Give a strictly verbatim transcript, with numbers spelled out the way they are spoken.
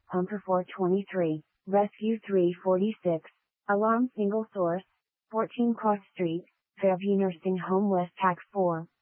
Pumper four twenty-three, Rescue three forty-six, Alarm single source, fourteen Cross Street, Fairview Nursing Home West Tax four.